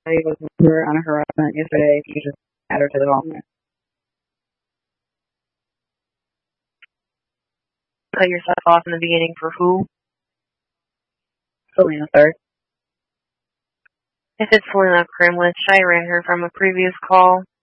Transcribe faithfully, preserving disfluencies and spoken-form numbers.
I was with her on a harassment yesterday. You just add her to the home. Cut yourself off in the beginning for who? Selena Stark. If it's Selena Krimlich, I ran her from a previous call.